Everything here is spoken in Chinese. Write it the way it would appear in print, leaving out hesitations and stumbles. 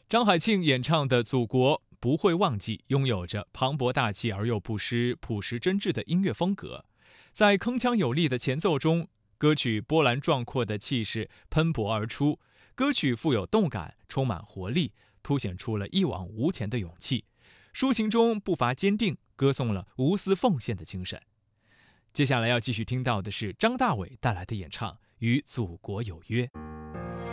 张海庆演唱的《祖国不会忘记》拥有着磅礴大气而又不失朴实真挚的音乐风格，在铿锵有力的前奏中，歌曲波澜壮阔的气势喷薄而出，歌曲富有动感，充满活力，凸显出了一往无前的勇气，抒情中不乏坚定，歌颂了无私奉献的精神。接下来要继续听到的是张大伟带来的演唱《与祖国有约》。